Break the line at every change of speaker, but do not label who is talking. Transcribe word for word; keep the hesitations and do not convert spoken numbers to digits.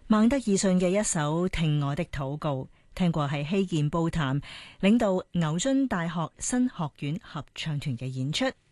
孟德爾遜嘅一首《聽我的禱告》，聽過係希健報談領導牛津大學新學院合唱團嘅演出。